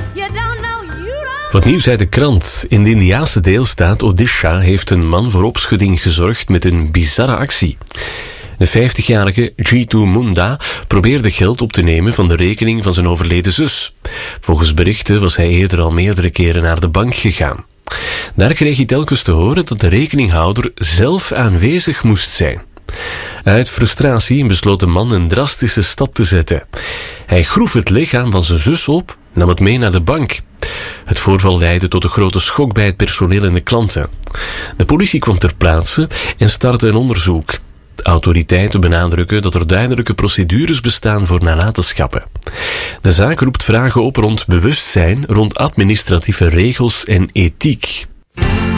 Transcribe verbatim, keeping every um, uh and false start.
Wat nieuws uit de krant. In de Indiase deelstaat Odisha heeft een man voor opschudding gezorgd met een bizarre actie. De vijftigjarige Jitu Munda probeerde geld op te nemen van de rekening van zijn overleden zus. Volgens berichten was hij eerder al meerdere keren naar de bank gegaan. Daar kreeg hij telkens te horen dat de rekeninghouder zelf aanwezig moest zijn. Uit frustratie besloot de man een drastische stap te zetten. Hij groef het lichaam van zijn zus op, nam het mee naar de bank. Het voorval leidde tot een grote schok bij het personeel en de klanten. De politie kwam ter plaatse en startte een onderzoek. De autoriteiten benadrukken dat er duidelijke procedures bestaan voor nalatenschappen. De zaak roept vragen op rond bewustzijn, rond administratieve regels en ethiek.